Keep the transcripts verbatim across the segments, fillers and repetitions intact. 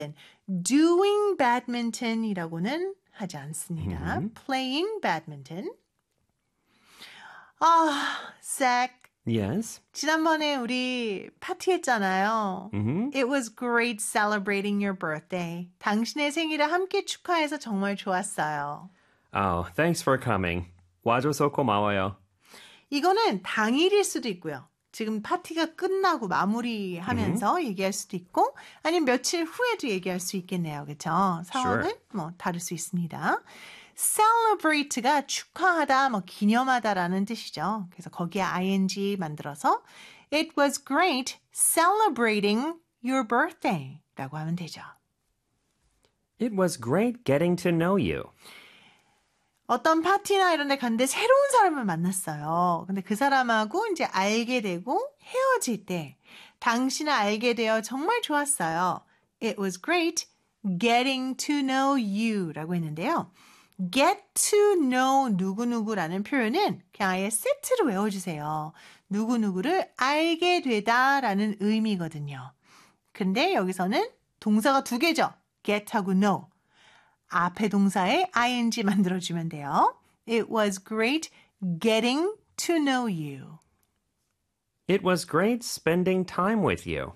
doing badminton이라고는 하지 않습니다. Mm-hmm. playing badminton. 아, Zach. Yes? 지난번에 우리 파티했잖아요. Mm-hmm. It was great celebrating your birthday. 당신의 생일을 함께 축하해서 정말 좋았어요. Oh, thanks for coming. 와줘서 고마워요. 이거는 당일일 수도 있고요. 지금 파티가 끝나고 마무리하면서 mm-hmm. 얘기할 수도 있고 아니면 며칠 후에도 얘기할 수 있겠네요. 그렇죠? 상황은 Sure. 뭐 다를 수 있습니다. celebrate가 축하하다, 뭐 기념하다라는 뜻이죠. 그래서 거기에 ing 만들어서 It was great celebrating your birthday 라고 하면 되죠. It was great getting to know you. 어떤 파티나 이런 데 갔는데 새로운 사람을 만났어요. 근데 그 사람하고 이제 알게 되고 헤어질 때 당신을 알게 되어 정말 좋았어요. It was great getting to know you 라고 했는데요. get to know 누구누구라는 표현은 그냥 아예 세트로 외워주세요. 누구누구를 알게 되다라는 의미거든요. 근데 여기서는 동사가 두 개죠. get하고 know. 앞에 동사에 ing 만들어주면 돼요. It was great getting to know you. It was great spending time with you.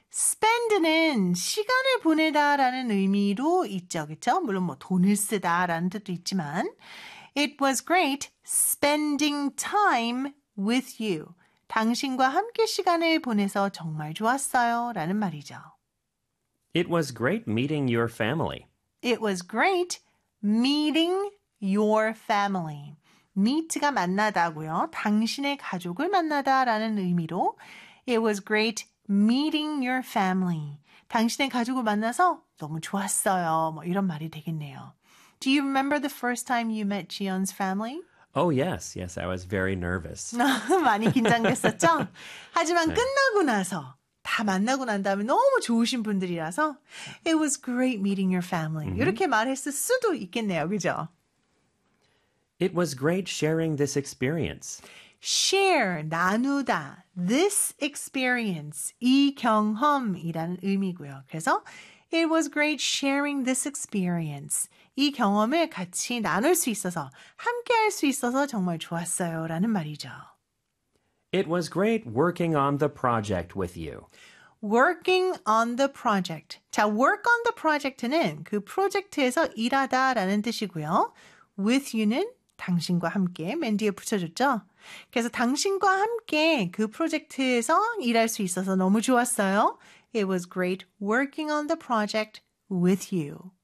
spend는 시간을 보내다라는 의미로 있죠. 그렇죠? 물론 뭐 돈을 쓰다라는 뜻도 있지만 It was great spending time with you. 당신과 함께 시간을 보내서 정말 좋았어요 라는 말이죠. It was great meeting your family. It was great meeting your family. meet가 만나다고요. 당신의 가족을 만나다라는 의미로 It was great meeting your family. 당신의 가족을 만나서 너무 좋았어요. 뭐 이런 말이 되겠네요. Do you remember the first time you met Gion's family? Oh, yes. Yes, I was very nervous. 많이 긴장됐었죠? 하지만 네. 끝나고 나서 다 만나고 난 다음에 너무 좋으신 분들이라서 It was great meeting your family. Mm-hmm. 이렇게 말했을 수도 있겠네요. 그죠? It was great sharing this experience. share, 나누다, this experience, 이 경험이라는 의미고요. 그래서 it was great sharing this experience. 이 경험을 같이 나눌 수 있어서, 함께 할 수 있어서 정말 좋았어요. 라는 말이죠. It was great working on the project with you. working on the project. 자, work on the project는 그 프로젝트에서 일하다라는 뜻이고요. with you는 당신과 함께 맨 뒤에 붙여줬죠. 그래서 당신과 함께 그 프로젝트에서 일할 수 있어서 너무 좋았어요. It was great working on the project with you.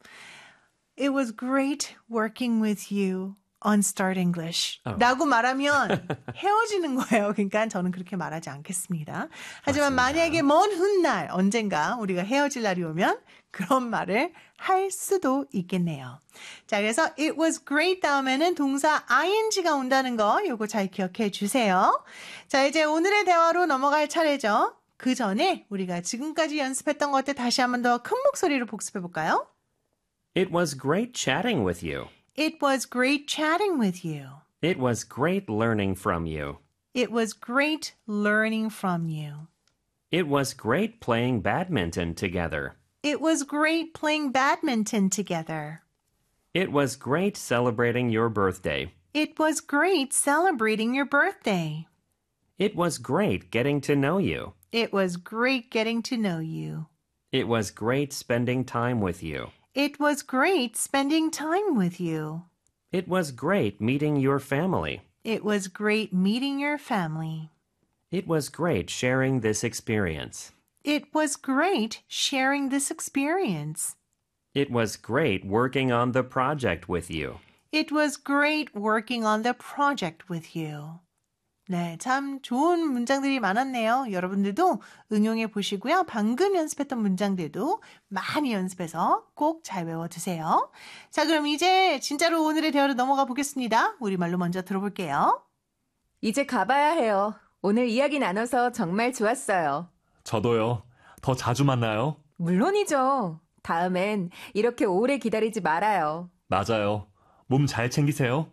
It was great working with you on Start English. Oh. 라고 말하면 헤어지는 거예요. 그러니까 저는 그렇게 말하지 않겠습니다. 하지만 맞습니다. 만약에 먼 훗날 언젠가 우리가 헤어질 날이 오면 그런 말을 할 수도 있겠네요. 자, 그래서 it was great 다음에는 동사 ing가 온다는 거 요거 잘 기억해 주세요. 자, 이제 오늘의 대화로 넘어갈 차례죠. 그 전에 우리가 지금까지 연습했던 것들 다시 한 번 더 큰 목소리로 복습해 볼까요? It was great chatting with you. It was great chatting with you. It was great learning from you. It was great learning from you. It was great playing badminton together. It was great playing badminton together. It was great celebrating your birthday. It was great celebrating your birthday. It was great getting to know you. It was great getting to know you. It was great spending time with you. It was great spending time with you. It was great meeting your family. It was great meeting your family. It was great sharing this experience. It was great sharing this experience. It was great working on the project with you. It was great working on the project with you. 네, 참 좋은 문장들이 많았네요. 여러분들도 응용해 보시고요. 방금 연습했던 문장들도 많이 연습해서 꼭 잘 외워두세요. 자, 그럼 이제 진짜로 오늘의 대화로 넘어가 보겠습니다. 우리말로 먼저 들어볼게요. 이제 가봐야 해요. 오늘 이야기 나눠서 정말 좋았어요. 저도요. 더 자주 만나요. 물론이죠. 다음엔 이렇게 오래 기다리지 말아요. 맞아요. 몸 잘 챙기세요.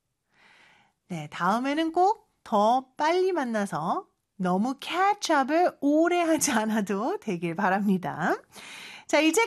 네, 다음에는 꼭 더 빨리 만나서 너무 캐치업을 오래 하지 않아도 되길 바랍니다. 자, 이제